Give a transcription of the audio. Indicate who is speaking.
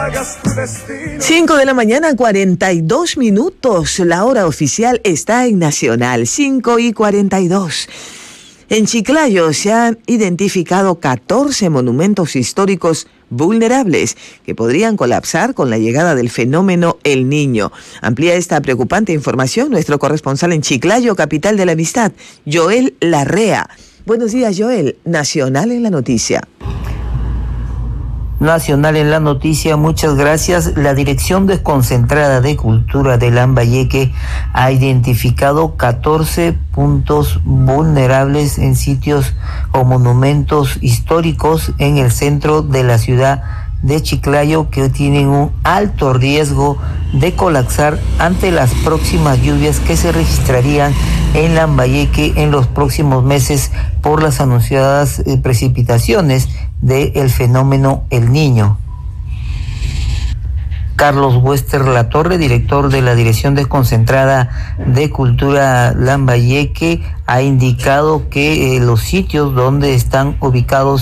Speaker 1: 5 de la mañana, 42 minutos. La hora oficial está en Nacional, 5:42. En Chiclayo se han identificado 14 monumentos históricos vulnerables que podrían colapsar con la llegada del fenómeno El Niño. Amplía esta preocupante información nuestro corresponsal en Chiclayo, capital de la amistad, Joel Larrea. Buenos días, Joel. Nacional en la noticia.
Speaker 2: Nacional en la noticia, muchas gracias. La Dirección Desconcentrada de Cultura de Lambayeque ha identificado 14 puntos vulnerables en sitios o monumentos históricos en el centro de la ciudad de Chiclayo que tienen un alto riesgo de colapsar ante las próximas lluvias que se registrarían en Lambayeque en los próximos meses por las anunciadas precipitaciones del fenómeno El Niño. Carlos Wester Latorre, director de la Dirección Desconcentrada de Cultura Lambayeque, ha indicado que los sitios donde están ubicados